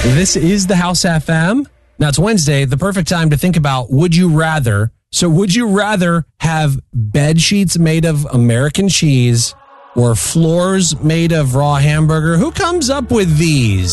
This is the House FM. Now, it's Wednesday, the perfect time to think about would you rather. So would you rather have bed sheets made of American cheese or floors made of raw hamburger? Who comes up with these?